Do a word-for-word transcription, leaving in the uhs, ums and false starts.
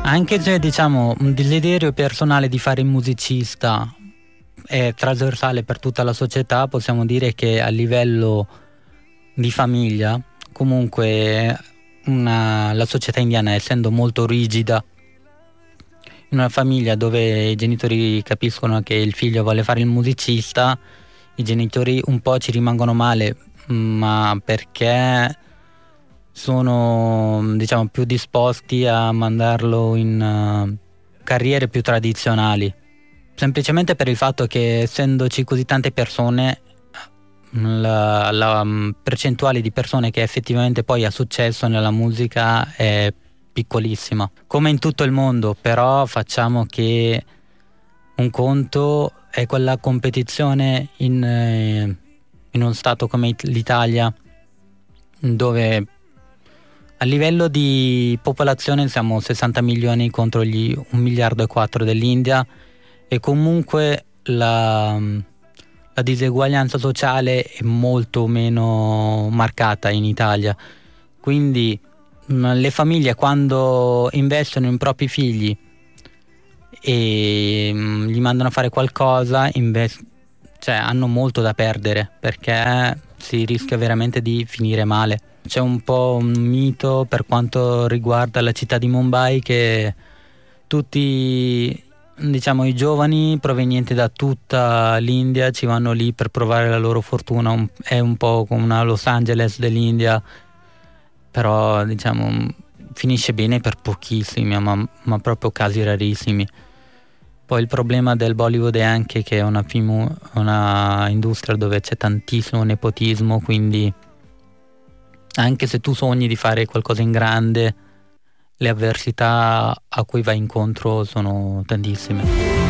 Anche se diciamo un desiderio personale di fare il musicista è trasversale per tutta la società, possiamo dire che a livello di famiglia comunque una, la società indiana, essendo molto rigida, in una famiglia dove i genitori capiscono che il figlio vuole fare il musicista, i genitori un po' ci rimangono male, ma perché sono diciamo più disposti a mandarlo in uh, carriere più tradizionali, semplicemente per il fatto che essendoci così tante persone, la, la um, percentuale di persone che effettivamente poi ha successo nella musica è piccolissima, come in tutto il mondo. Però facciamo che un conto è quella competizione in, eh, in uno stato come it- l'Italia, dove a livello di popolazione siamo sessanta milioni contro gli un miliardo e quattro dell'India, e comunque la, la diseguaglianza sociale è molto meno marcata in Italia. Quindi mh, le famiglie, quando investono in propri figli e mh, gli mandano a fare qualcosa, invest- cioè hanno molto da perdere, perché si rischia veramente di finire male. C'è un po' un mito per quanto riguarda la città di Mumbai, che tutti diciamo i giovani provenienti da tutta l'India ci vanno lì per provare la loro fortuna. Un, è un po' come una Los Angeles dell'India, però diciamo finisce bene per pochissimi, ma, ma proprio casi rarissimi. Poi il problema del Bollywood è anche che è una, film, una industria dove c'è tantissimo nepotismo, quindi anche se tu sogni di fare qualcosa in grande, le avversità a cui vai incontro sono tantissime.